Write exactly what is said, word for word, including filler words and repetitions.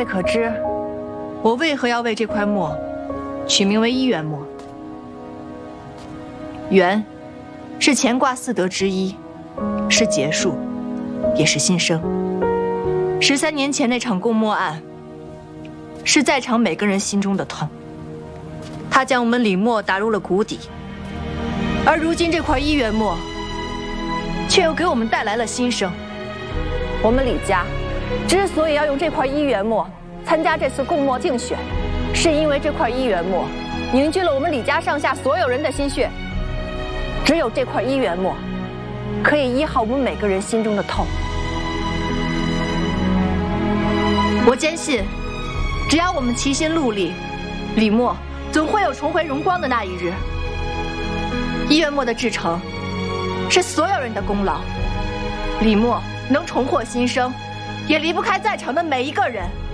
可知我为何要为这块墨取名为一元墨？元是乾卦四德之一，是结束，也是新生。十三年前那场共墨案，是在场每个人心中的痛，它将我们李墨打入了谷底。而如今这块一元墨，却又给我们带来了新生。 我们李家之所以要用这块一元墨参加这次共墨竞选，是因为这块一元墨凝聚了我们李家上下所有人的心血。只有这块一元墨，可以医好我们每个人心中的痛。 我坚信，只要我们齐心戮力，李墨总会有重回荣光的那一日。一元墨的制成，是所有人的功劳。李墨能重获新生，也离不开在场的每一个人。